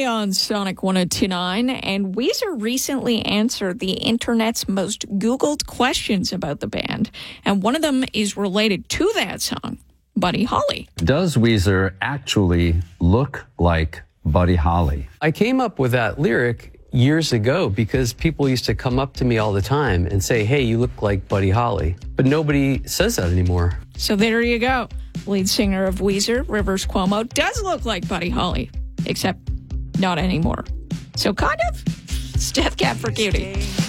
on Sonic 102.9, and Weezer recently answered the internet's most Googled questions about the band, and one of them is related to that song, Buddy Holly. Does Weezer actually look like Buddy Holly? I came up with that lyric years ago because people used to come up to me all the time and say, hey, you look like Buddy Holly. But nobody says that anymore. So there you go. Lead singer of Weezer, Rivers Cuomo, does look like Buddy Holly, except not anymore. So kind of, it's Death Cab for Cutie.